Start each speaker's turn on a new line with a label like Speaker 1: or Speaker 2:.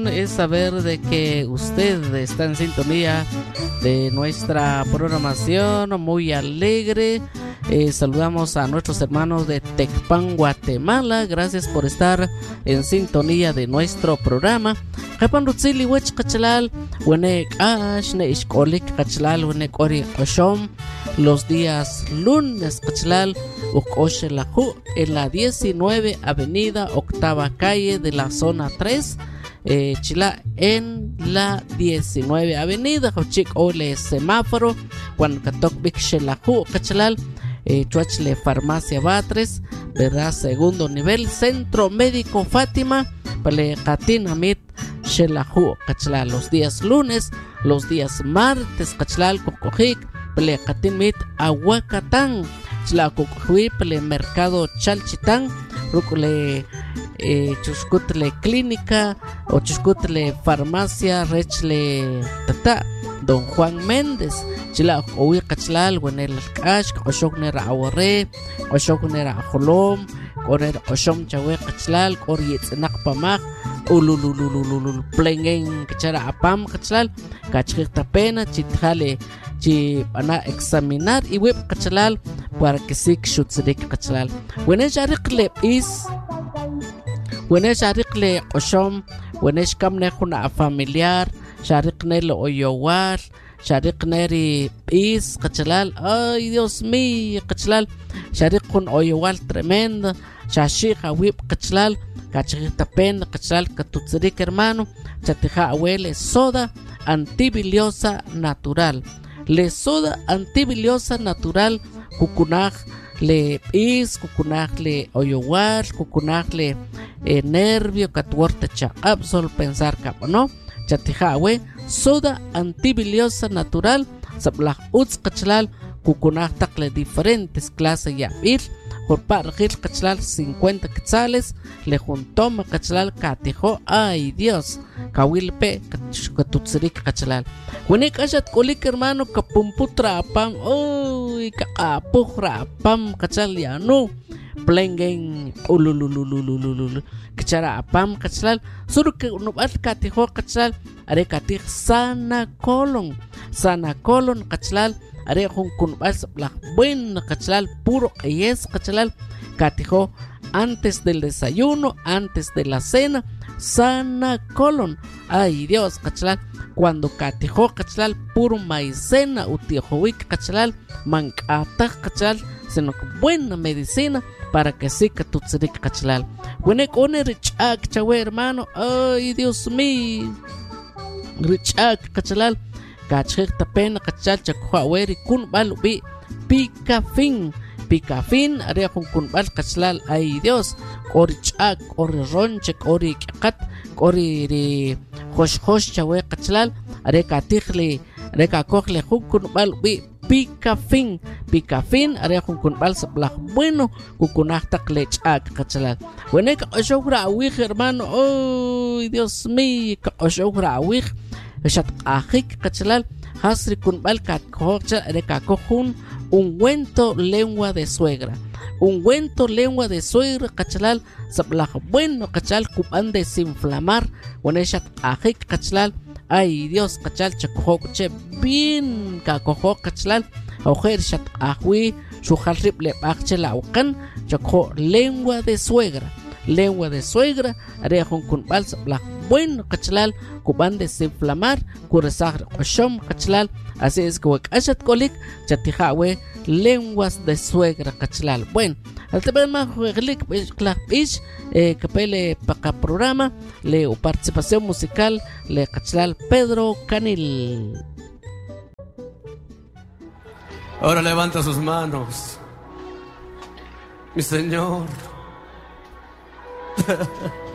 Speaker 1: Es saber de que usted está en sintonía de nuestra programación muy alegre. Saludamos a nuestros hermanos de Tecpan, Guatemala. Gracias por estar en sintonía de nuestro programa. Los días lunes en la 19 Avenida Octava Calle de la zona 3. Chila en la 19 Avenida Jochik Ole semáforo cuando Katok Big Shelahu Kachalal Chuachle Farmacia Batres, ¿verdad? Segundo nivel, Centro Médico Fátima, Pale Katinamit Shelahu Kachalal. Los días lunes, los días martes, Kachalal Kokojik, Pale Katinmit Aguacatán, Chila Kokojik, Pale Mercado Chalchitán, Rukule Chuscutle Clínica o Chuscutle Farmacia Rechle Tata Don Juan Méndez Chila Owi Kachlal Wenel Kash Oshoknera Aware Oshoknera Holom Korer Oshom Chawe Kachlal Koryet Nakpamak Ulululululul Plengen Kachara Apam Kachlal Kachirta Pena Chitjale Chi Ana examinar y web Kachlal para que sik Shutzrik Kachlal Wenesh Arikle is Wenesh Arikle Oshom Wenesh Kamne Huna familiar Sharikne lo oyowar Sharikneri is Kachalal. Ay Dios mío Kachalal Sharikun oyowal tremendo Shashika whip Kachalal Kachita pen Kachalal Katutzirik hermano Chatija abuele soda antibiliosa natural. Le soda antibiliosa natural Kukunaj le is Kukunaj le oyowar Kukunaj le nervio Katuorte cha absol pensar capo no Chatijahue, soda antibiliosa natural, sablah uts kachlal, kukunah takle diferentes clases ya ir, por pargil kachlal 50 quetzales, le juntoma kachlal katijo, ay Dios, kawilpe katutsirik kachlal. Wenek ashat kolik hermano kapumputra apam, uy, kaapujra apam kachlal ya no. Plengen ululululululul kachara apam kachlal suru ke unubat katiho kachlal are katih sana colon kachlal are kun bas la buen kachlal puro yes kachlal katiho antes del desayuno, antes de la cena, sana colon. Ay Dios kachlal cuando katiho kachlal puro maicena utijoik kachlal mankata kachlal sino buena medicina para que sí que tu tsirik kachlal. Wenek one richak chawe hermano, ay Dios mío, richak kachlal, kachek tapen kachal chakhuaweri kun balubi pikafin, are kun bal kachlal, ay Dios, ori chak, ori ronchek, ori kakat, ori hosh chawe kachlal, are katihli, are kakokhle kun balubi Pikafin are kun bal sablah bueno kukunah taklech ak kachalal. Wenek oshokra awih hermano, oh Dios mío, oshokra awih shat ahik kachalal hasri kun bal kat kocha are kakojun ungüento lengua de suegra. Ungüento lengua de suegra kachalal sablah bueno kachal kuban desinflamar weneshat ahik kachalal. Ay Dios kachal chakojok che bin kakojok kachalal ojer shat ahwi shuhal rible bakchela ukan chakjo lengua de suegra are kun bal sablah bueno kachalal kuban desinflamar kuresar oshom kachalal. Así es que wakashat kolik chatijawe lenguas de suegra kachalal. Bueno, al tener más jueglik clapish capele para programa le participación musical le kachalal Pedro Canil.
Speaker 2: Ahora levanta sus manos, mi Señor.